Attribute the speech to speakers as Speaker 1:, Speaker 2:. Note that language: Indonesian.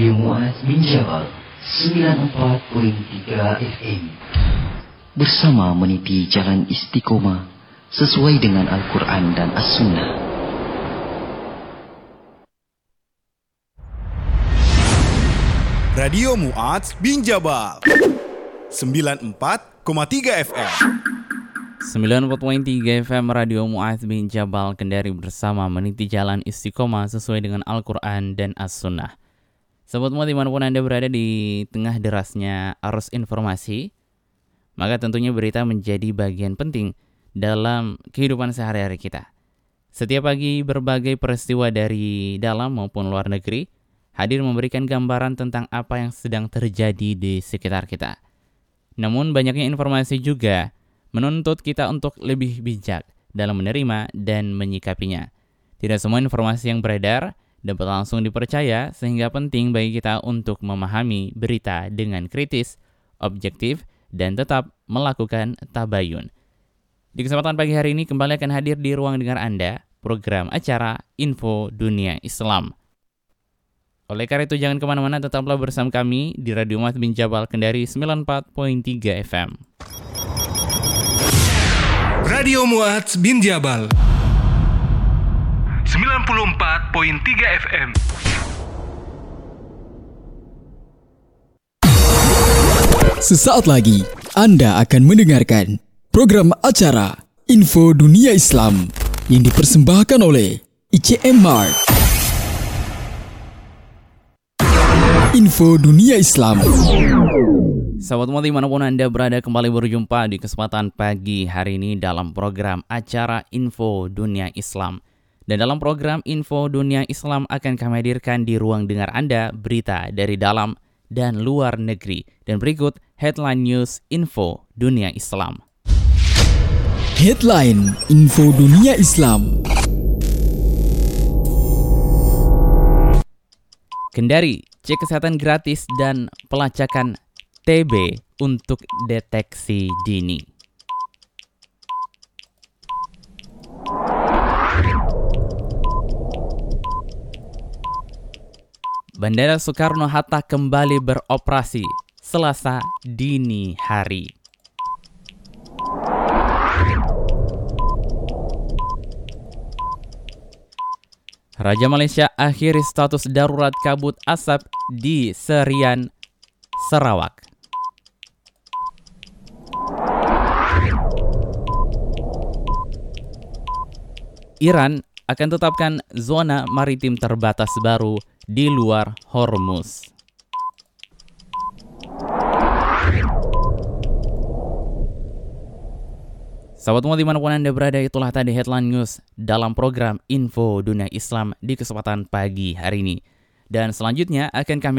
Speaker 1: Radio Muaz bin Jabal 94.3 FM. Bersama meniti jalan istiqomah sesuai dengan Al-Quran dan As-Sunnah.
Speaker 2: Radio Muaz bin Jabal 94.3 FM.
Speaker 3: 94.3 FM Radio Muaz bin Jabal Kendari bersama meniti jalan istiqomah sesuai dengan Al-Quran dan As-Sunnah. Sobat Muaz dimanapun Anda berada di tengah derasnya arus informasi, maka tentunya berita menjadi bagian penting dalam kehidupan sehari-hari kita. Setiap pagi berbagai peristiwa dari dalam maupun luar negeri hadir memberikan gambaran tentang apa yang sedang terjadi di sekitar kita. Namun banyaknya informasi juga menuntut kita untuk lebih bijak dalam menerima dan menyikapinya. Tidak semua informasi yang beredar dapat langsung dipercaya, sehingga penting bagi kita untuk memahami berita dengan kritis, objektif, dan tetap melakukan tabayun. Di kesempatan pagi hari ini kembali akan hadir di ruang dengar Anda, program acara Info Dunia Islam. Oleh karena itu jangan kemana-mana, tetaplah bersama kami di Radio Muaz bin Jabal Kendari 94.3 FM.
Speaker 2: Radio Muaz bin Jabal 94.3 FM.
Speaker 4: Sesaat lagi Anda akan mendengarkan program acara Info Dunia Islam yang dipersembahkan oleh ICM Mart. Info Dunia Islam.
Speaker 3: Sahabat Muaz dimanapun Anda berada, kembali berjumpa di kesempatan pagi hari ini dalam program acara Info Dunia Islam. Dan dalam program Info Dunia Islam akan kami hadirkan di ruang dengar Anda berita dari dalam dan luar negeri. Dan berikut headline news Info Dunia Islam.
Speaker 4: Headline Info Dunia Islam.
Speaker 3: Kendari, cek kesehatan gratis dan pelacakan TB untuk deteksi dini. Bandara Soekarno-Hatta kembali beroperasi Selasa dini hari. Raja Malaysia akhiri status darurat kabut asap di Serian, Sarawak. Iran akan tetapkan zona maritim terbatas baru di luar Hormuz. Sahabat Muaz dimanapun Anda berada, itulah tadi headline news dalam program Info Dunia Islam di kesempatan pagi hari ini. Dan selanjutnya akan kami